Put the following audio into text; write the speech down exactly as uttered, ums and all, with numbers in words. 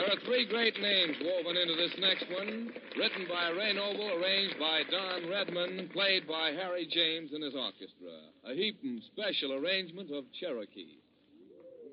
There are three great names woven into this next one, written by Ray Noble, arranged by Don Redman, played by Harry James and his orchestra. A Heapin special arrangement of Cherokee.